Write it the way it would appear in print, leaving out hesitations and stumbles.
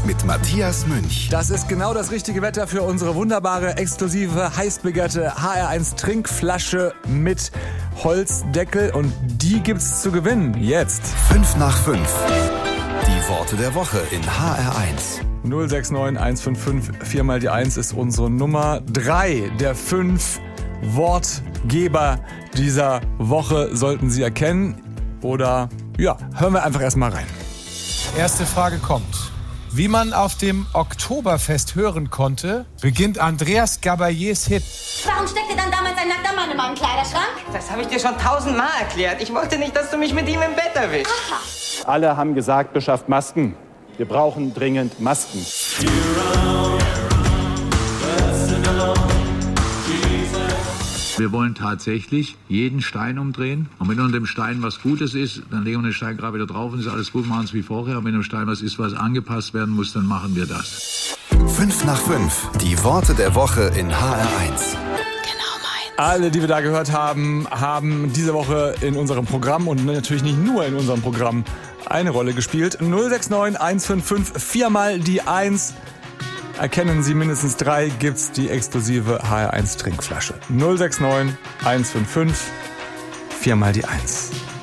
mit Matthias Münch. Das ist genau das richtige Wetter für unsere wunderbare, exklusive, heiß begehrte HR1 Trinkflasche mit Holzdeckel. Und die gibt's zu gewinnen jetzt. 5 nach 5. Die Worte der Woche in HR1. 069 155 4 mal die 1 ist unsere Nummer. 3 der 5 Wortgeber dieser Woche sollten Sie erkennen. Oder, ja, hören wir einfach erstmal rein. Erste Frage kommt. Wie man auf dem Oktoberfest hören konnte, beginnt Andreas Gabayés Hit. Warum steckte dann damals ein nackter Mann in meinem Kleiderschrank? Das habe ich dir schon 1000-mal erklärt. Ich wollte nicht, dass du mich mit ihm im Bett erwischst. Aha. Alle haben gesagt, beschafft Masken. Wir brauchen dringend Masken. Wir wollen tatsächlich jeden Stein umdrehen. Und wenn unter dem Stein was Gutes ist, dann legen wir den Stein gerade wieder drauf und ist alles gut, machen es wie vorher. Und wenn im Stein was ist, was angepasst werden muss, dann machen wir das. 5 nach 5. Die Worte der Woche in HR1. Alle, die wir da gehört haben, haben diese Woche in unserem Programm und natürlich nicht nur in unserem Programm eine Rolle gespielt. 069 155 4 mal die 1. Erkennen Sie mindestens 3, gibt's die exklusive HR1 Trinkflasche. 069 155 4 mal die 1.